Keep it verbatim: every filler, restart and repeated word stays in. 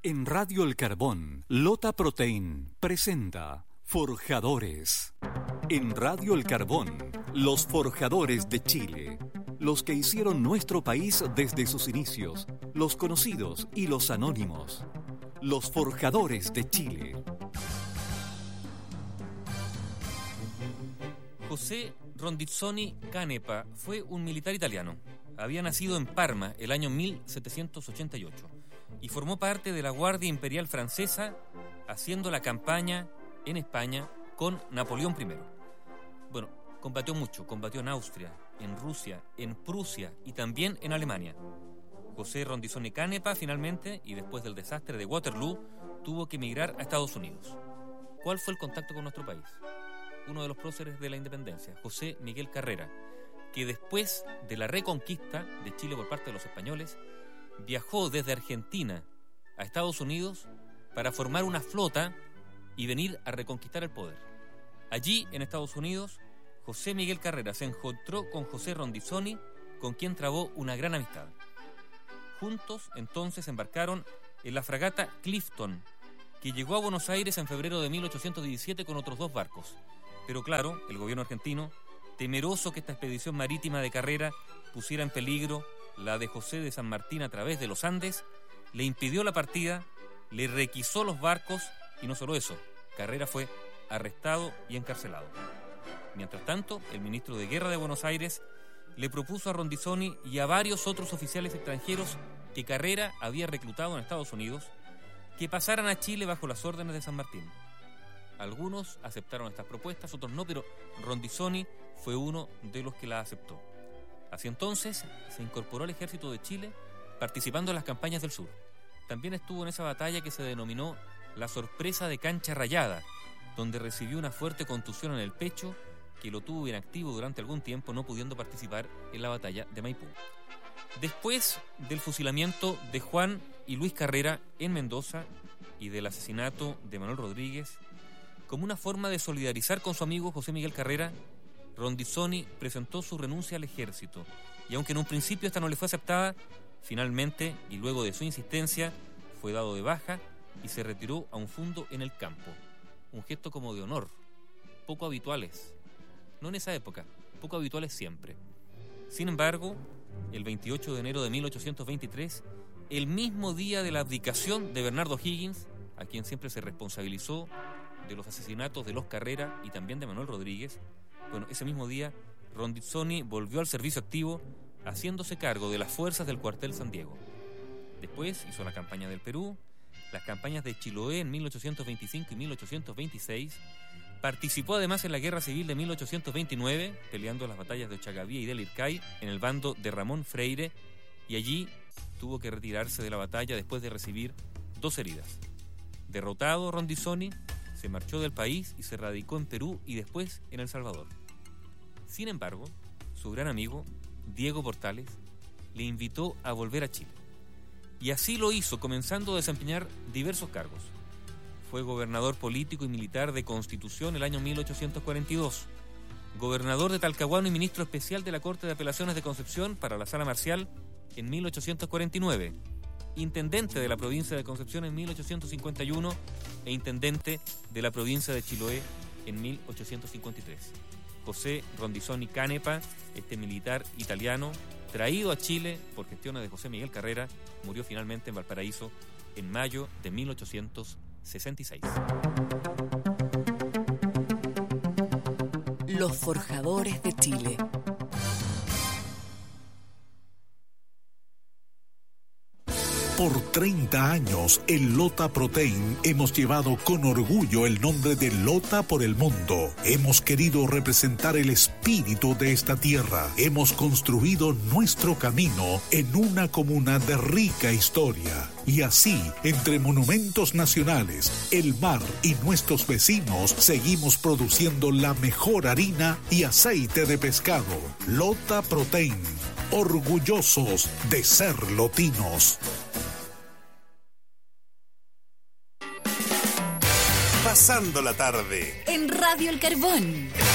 En Radio El Carbón, Lota Protein presenta Forjadores. En Radio El Carbón, los forjadores de Chile. Los que hicieron nuestro país desde sus inicios, los conocidos y los anónimos. Los forjadores de Chile. José Rondizoni Canepa fue un militar italiano. Había nacido en Parma el año mil setecientos ochenta y ocho y formó parte de la Guardia Imperial Francesa haciendo la campaña en España con Napoleón primero. Bueno, combatió mucho, combatió en Austria, en Rusia, en Prusia y también en Alemania. José Rondizoni Canepa finalmente, y después del desastre de Waterloo, tuvo que emigrar a Estados Unidos. ¿Cuál fue el contacto con nuestro país? Uno de los próceres de la independencia, José Miguel Carrera, que después de la reconquista de Chile por parte de los españoles, viajó desde Argentina a Estados Unidos para formar una flota y venir a reconquistar el poder. Allí, en Estados Unidos, José Miguel Carrera se encontró con José Rondizoni, con quien trabó una gran amistad. Juntos, entonces, embarcaron en la fragata Clifton, que llegó a Buenos Aires en febrero de mil ochocientos diecisiete con otros dos barcos. Pero claro, el gobierno argentino, temeroso que esta expedición marítima de Carrera pusiera en peligro la de José de San Martín a través de los Andes, le impidió la partida, le requisó los barcos y no solo eso, Carrera fue arrestado y encarcelado. Mientras tanto, el ministro de Guerra de Buenos Aires le propuso a Rondizoni y a varios otros oficiales extranjeros que Carrera había reclutado en Estados Unidos que pasaran a Chile bajo las órdenes de San Martín. Algunos aceptaron estas propuestas, otros no, pero Rondizoni fue uno de los que la aceptó. Así entonces se incorporó al ejército de Chile, participando en las campañas del sur. También estuvo en esa batalla que se denominó la sorpresa de Cancha Rayada, donde recibió una fuerte contusión en el pecho que lo tuvo inactivo durante algún tiempo, no pudiendo participar en la batalla de Maipú. Después del fusilamiento de Juan y Luis Carrera en Mendoza y del asesinato de Manuel Rodríguez, como una forma de solidarizar con su amigo José Miguel Carrera, Rondizoni presentó su renuncia al ejército, y aunque en un principio esta no le fue aceptada, finalmente, y luego de su insistencia, fue dado de baja y se retiró a un fundo en el campo. Un gesto como de honor, poco habituales, no en esa época, poco habituales siempre. Sin embargo, el veintiocho de enero de mil ochocientos veintitrés, el mismo día de la abdicación de Bernardo O'Higgins, a quien siempre se responsabilizó de los asesinatos de los Carrera y también de Manuel Rodríguez, bueno, ese mismo día Rondizoni volvió al servicio activo haciéndose cargo de las fuerzas del cuartel San Diego. Después hizo la campaña del Perú, las campañas de Chiloé en mil ochocientos veinticinco y mil ochocientos veintiséis, participó además en la Guerra Civil de mil ochocientos veintinueve, peleando las batallas de Ochagavía y del Ircay en el bando de Ramón Freire, y allí tuvo que retirarse de la batalla después de recibir dos heridas. Derrotado Rondizoni, se marchó del país y se radicó en Perú y después en El Salvador. Sin embargo, su gran amigo, Diego Portales, le invitó a volver a Chile. Y así lo hizo, comenzando a desempeñar diversos cargos. Fue gobernador político y militar de Constitución el año mil ochocientos cuarenta y dos, gobernador de Talcahuano y ministro especial de la Corte de Apelaciones de Concepción para la Sala Marcial en mil ochocientos cuarenta y nueve, intendente de la provincia de Concepción en mil ochocientos cincuenta y uno e intendente de la provincia de Chiloé en mil ochocientos cincuenta y tres. José Rondizoni Canepa, este militar italiano, traído a Chile por gestiones de José Miguel Carrera, murió finalmente en Valparaíso en mayo de mil ochocientos sesenta y seis. Los forjadores de Chile. Por treinta años, en Lota Protein hemos llevado con orgullo el nombre de Lota por el mundo. Hemos querido representar el espíritu de esta tierra. Hemos construido nuestro camino en una comuna de rica historia. Y así, entre monumentos nacionales, el mar y nuestros vecinos, seguimos produciendo la mejor harina y aceite de pescado. Lota Protein, orgullosos de ser lotinos. Pasando la tarde En Radio El Carbón.